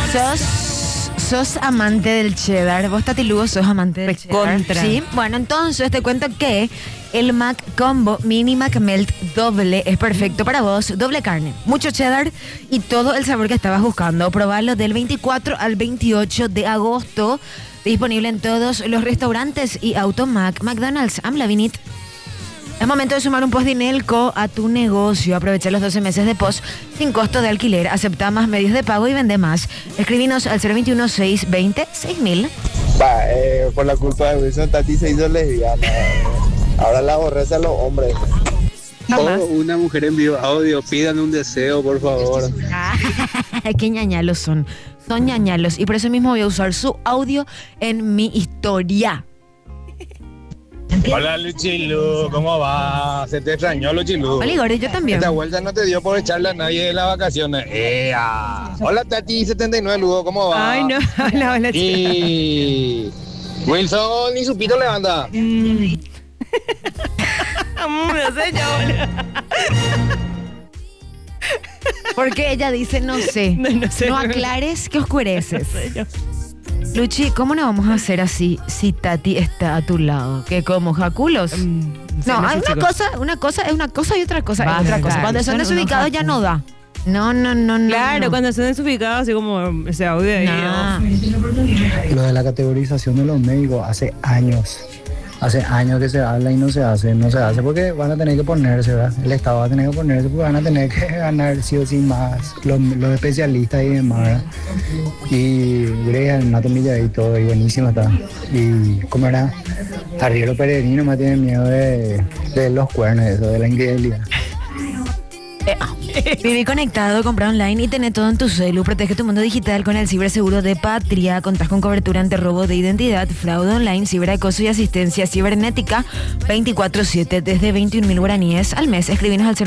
Sos amante del cheddar. Vos, Tati Lugo, sos amante del cheddar. Recontra. Sí. Bueno, entonces te cuento que el Mac Combo Mini Mac Melt doble es perfecto para vos. Doble carne, mucho cheddar y todo el sabor que estabas buscando. Probalo del 24 al 28 de agosto. Disponible en todos los restaurantes y Automac. McDonald's, I'm loving it. Es momento de sumar un post Dinelco a tu negocio. Aprovecha los 12 meses de post sin costo de alquiler. Acepta más medios de pago y vende más. Escribinos al 021-620-6000. Por la culpa de Wilson, Tati se hizo lesbiana. Ahora la aborrece a los hombres. Jamás. Una mujer en vivo audio, pidan un deseo, por favor. Qué ñañalos son. Son ñañalos. Y por eso mismo voy a usar su audio en mi historia. Hola Luchilu, ¿cómo va? Se te extrañó Luchilu. Hola Igor, yo también. Esta vuelta no te dio por echarle a nadie de las vacaciones. ¡Ea! Hola Tati 79 Lugo, ¿cómo va? Ay, no. Hola, Y Wilson ni su pito levanta. No sé yo, boludo. Porque ella dice, no sé. No sé. No aclares que oscureces. No sé yo. Luchi, ¿cómo no vamos a hacer así si Tati está a tu lado? ¿Qué como jaculos? No, hay una cosa es una cosa y otra cosa es otra cosa. Cuando son desubicados ya no da. No. Claro, no. cuando son desubicados, así como ese audio ahí. No. Lo de la categorización de los médicos hace años que se habla y no se hace porque van a tener que ponerse, ¿verdad? El Estado va a tener que ponerse porque van a tener que ganar sí o sí más los especialistas y demás, ¿verdad? Y Grecia, Nato Milla y todo, y buenísimo está. Y como era, Arriero Peregrino me tiene miedo de los cuernos, eso, de la infidelidad. Viví conectado, compra online y tener todo en tu celu. Protege tu mundo digital con el ciberseguro de Patria. Contás con cobertura ante robo de identidad, fraude online, ciberacoso y asistencia cibernética 24/7 desde 21.000 guaraníes al mes. Escribinos al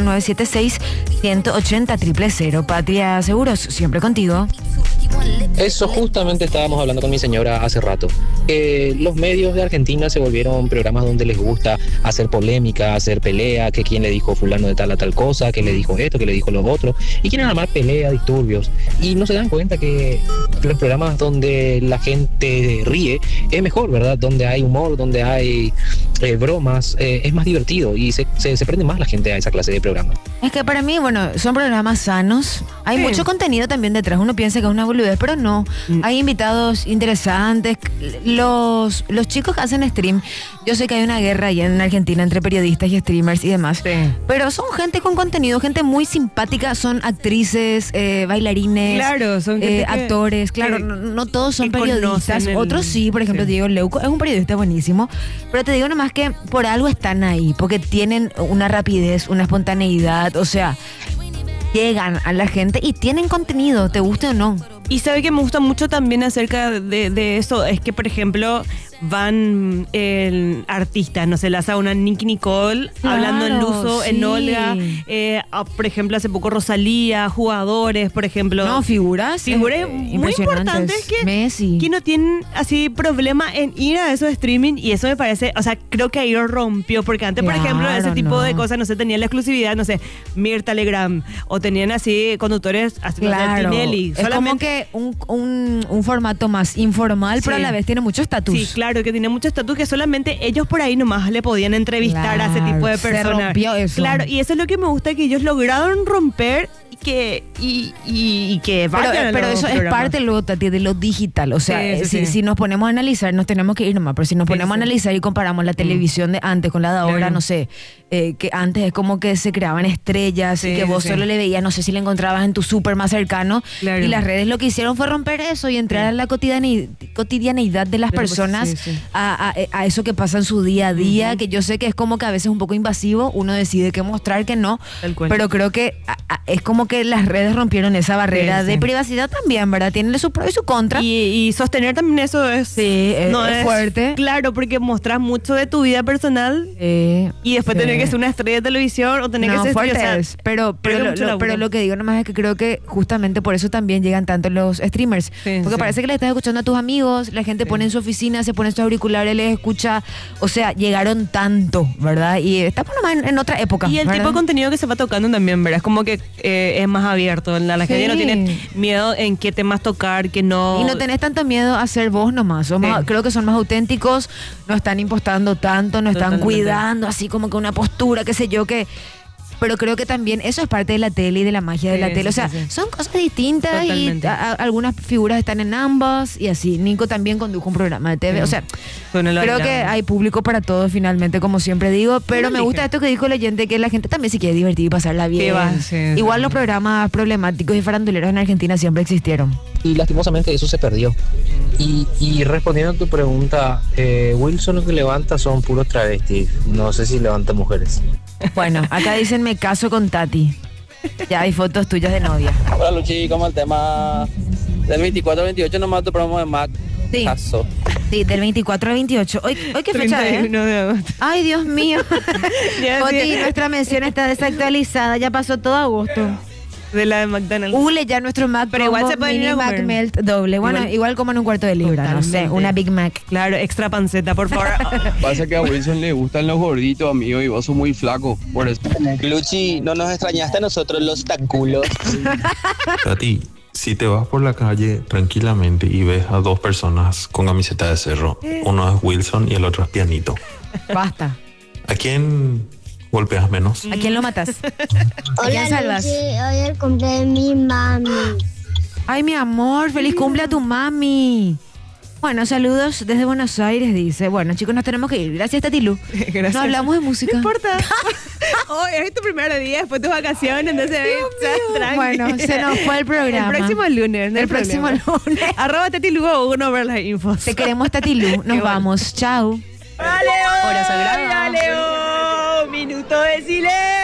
0976-180-000. Patria Seguros, siempre contigo. Eso justamente estábamos hablando con mi señora hace rato. Los medios de Argentina se volvieron programas donde les gusta hacer polémica, hacer pelea, que quién le dijo fulano de tal a tal cosa, que le dijo esto, que le dijo lo otro, y quieren armar pelea, disturbios, y no se dan cuenta que los programas donde la gente ríe es mejor, ¿verdad? Donde hay humor, donde hay bromas, es más divertido y se prende más la gente a esa clase de programas. Es que para mí, bueno, son programas sanos. Hay mucho contenido también detrás. Uno piensa que es una boludez, pero no. Hay invitados interesantes. Los chicos que hacen stream, yo sé que hay una guerra ahí en Argentina entre periodistas y streamers y demás. Sí. Pero son gente con contenido, gente muy simpática. Son actrices, bailarines, Claro, son gente actores. Claro, no todos son que periodistas. conocen Otros sí, por ejemplo, Diego Leuco es un periodista buenísimo. Pero te digo nomás que por algo están ahí, porque tienen una rapidez, una espontaneidad, o sea, llegan a la gente y tienen contenido, te guste o no. Y sabe que me gusta mucho también acerca de eso, es que por ejemplo van artistas, no sé, la hace una Nicki Nicole hablando en Luso, sí. en Olga, por ejemplo hace poco Rosalía, jugadores, por ejemplo. No, figuras muy importantes Messi. que no tienen así problema en ir a esos streaming, y eso me parece, o sea, creo que ahí lo rompió, porque antes, por ejemplo, ese tipo de cosas, no sé, tenían la exclusividad, no sé, Mirta Legrand, o tenían así conductores, así, Claro, Tinelli, es como que un formato más informal, pero a la vez tiene mucho estatus. Sí, claro, que tiene mucho estatus, que solamente ellos por ahí nomás le podían entrevistar a ese tipo de personas. Se rompió eso. Claro, y eso es lo que me gusta, que ellos lograron romper y que vayan pero eso es parte luego, Tati, de lo digital. O sea, si nos ponemos a analizar, nos tenemos que ir nomás, pero si nos ponemos a analizar y comparamos la televisión de antes con la de ahora, no sé, que antes es como que se creaban estrellas y que vos solo le veías, no sé si le encontrabas en tu súper más cercano, y las redes lo que hicieron fue romper eso y entrar a la cotidianeidad de las personas, a eso que pasa en su día a día, que yo sé que es como que a veces un poco invasivo, uno decide qué mostrar, qué no, pero creo que es como que las redes rompieron esa barrera de privacidad también, ¿verdad? Tienen su pro y su contra. Y sostener también eso es, es fuerte. Claro, porque mostrás mucho de tu vida personal y después tener que ser una estrella de televisión o tener que ser fuerte, estrella, o sea, pero lo que digo nomás es que creo que justamente por eso también llegan tanto los streamers, porque parece que le estás escuchando a tus amigos, la gente pone en su oficina, se pone pone sus auriculares, les escucha. O sea, llegaron tanto, ¿verdad? Y estamos nomás en otra época. Y el ¿verdad? tipo de contenido que se va tocando también, ¿verdad? Es como que es más abierto. La gente no tiene miedo en qué temas tocar, que no. Y no tenés tanto miedo a ser vos nomás. Creo que son más auténticos, no están impostando tanto, no están cuidando así como que una postura, qué sé yo, que. Pero creo que también eso es parte de la tele y de la magia de la tele. O sea, son cosas distintas. Totalmente. Y algunas figuras están en ambas y así. Nico también condujo un programa de TV. O sea, creo que hay público para todo finalmente, como siempre digo. Pero me gusta esto que dijo el oyente, que la gente también se quiere divertir y pasarla bien. Igual los programas problemáticos y faranduleros en Argentina siempre existieron. Y lastimosamente eso se perdió. Y respondiendo a tu pregunta, Wilson lo que levanta son puros travestis. No sé si levanta mujeres. Bueno, acá dicen me caso con Tati. Ya hay fotos tuyas de novia. Hola Luchi, como el tema del 24 al 28 nomás tu promo de Mac. Sí. Caso. Sí, del 24 al 28. ¿Hoy qué fecha es? De agosto. Ay, Dios mío. Oti, nuestra mención está desactualizada. Ya pasó todo agosto. De la de McDonald's. Ya nuestro Mac, pero igual se puede mini Mac Melt doble. Bueno, igual como en un cuarto de libra, totalmente. No sé, una Big Mac. Claro, extra panceta, por favor. Pasa que a Wilson le gustan los gorditos, amigo, y vos sos muy flaco, por eso. Luchi, ¿no nos extrañaste a nosotros los taculos? Tati, si te vas por la calle tranquilamente y ves a dos personas con camiseta de cerro, uno es Wilson y el otro es Pianito. Basta. ¿A quién golpeas menos? ¿A quién lo matas? ¿A quién salvas? Luchi, hoy es el cumple de mi mami. Ay, mi amor, feliz cumple a tu mami. Bueno, saludos desde Buenos Aires, dice. Bueno, chicos, nos tenemos que ir. Gracias, Tatilu. Gracias. No hablamos de música. No importa. Hoy es tu primer día después de tus vacaciones, entonces tranqui. Bueno, se nos fue el programa. El próximo lunes. El próximo lunes. @Tatilu1 ver las infos. Te queremos, Tatilu. Nos vamos. Chao. ¡Dale! ¡Hora sagrada! ¡Dale! ¡Minuto de silencio!